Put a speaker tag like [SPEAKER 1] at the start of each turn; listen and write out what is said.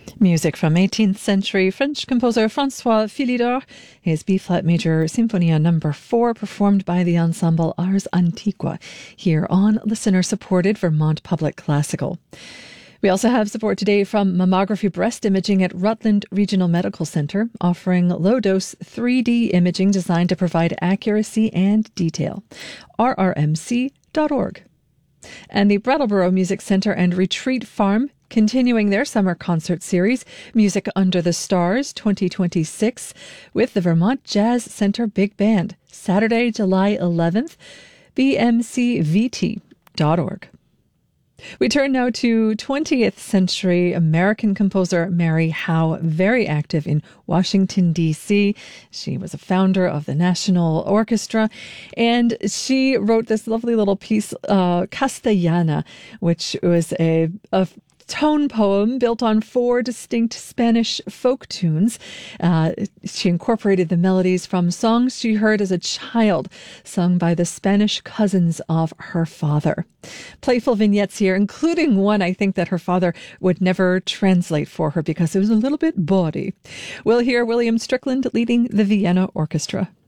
[SPEAKER 1] Music from 18th century French composer François Philidor, his B-flat major Symphonia No. 4, performed by the ensemble Ars Antiqua, here on listener-supported Vermont Public Classical. We also have support today from Mammography Breast Imaging at Rutland Regional Medical Center, offering low-dose 3D imaging designed to provide accuracy and detail. rrmc.org. And the Brattleboro Music Center and Retreat Farm, continuing their summer concert series, Music Under the Stars 2026, with the Vermont Jazz Center Big Band, Saturday, July 11th, bmcvt.org. We turn now to 20th century American composer Mary Howe, very active in Washington, D.C. She was a founder of the National Orchestra, and she wrote this lovely little piece, Castellana, which was a tone poem built on 4 distinct Spanish folk tunes. She incorporated the melodies from songs she heard as a child, sung by the Spanish cousins of her father. Playful vignettes here, including one I think that her father would never translate for her because it was a little bit bawdy. We'll hear William Strickland leading the Vienna Orchestra.